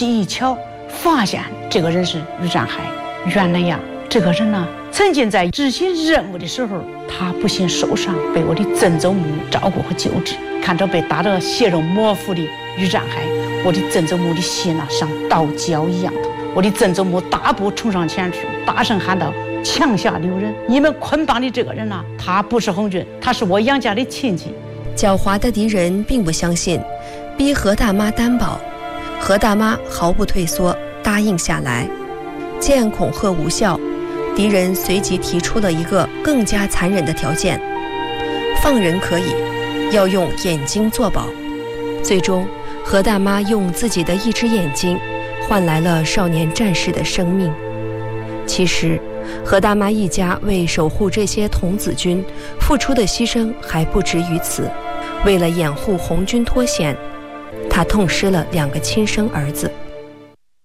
细一瞧，发现这个人是于占海。原来呀，这个人呢，曾经在执行任务的时候，他不幸受伤，被我的曾祖母照顾和救治。看着被打得血肉模糊的于占海，我的曾祖母的心呢，像刀绞一样的。我的曾祖母大步冲上前去，大声喊道：“强下留人！你们捆绑的这个人呢，他不是红军，他是我杨家的亲戚。” 狡猾的敌人并不相信，逼何大妈担保。何大妈毫不退缩，答应下来。见恐吓无效，敌人随即提出了一个更加残忍的条件：放人可以，要用眼睛作保。最终，何大妈用自己的一只眼睛换来了少年战士的生命。其实，何大妈一家为守护这些童子军付出的牺牲还不止于此。为了掩护红军脱险，她痛失了2个亲生儿子。